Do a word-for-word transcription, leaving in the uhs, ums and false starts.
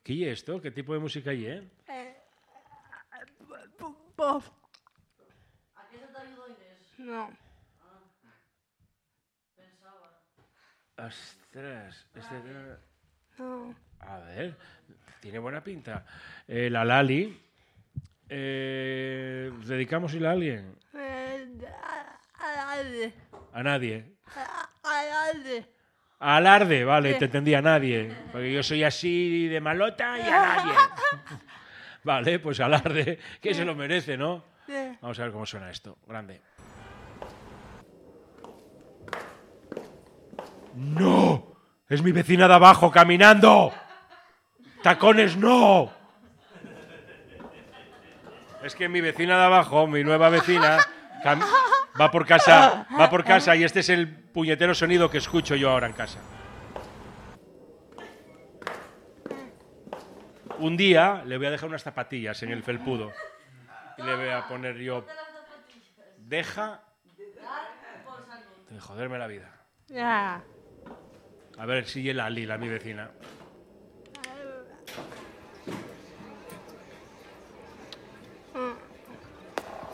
¿Qué es esto? ¿Qué tipo de música hay, eh? Eh, pop. ¿A qué se te ayudó Inés? No. Ah, pensaba. Ostras, este... No. A ver, tiene buena pinta. Eh, la Lali. Eh, ¿Dedicámosle a alguien? Eh, a- a nadie. A nadie. A, a nadie. A Alarde, vale, Sí. te entendí, a nadie. Porque yo soy así de malota y a nadie. Vale, pues Alarde, que se lo merece, ¿no? Sí. Vamos a ver cómo suena esto. Grande. ¡No! ¡Es mi vecina de abajo caminando! ¡Tacones no! Es que mi vecina de abajo, mi nueva vecina, cam- va por casa, va por casa y este es el puñetero sonido que escucho yo ahora en casa. Un día le voy a dejar unas zapatillas en el felpudo y le voy a poner yo, deja de joderme la vida. Ya. A ver si la Lila, mi vecina.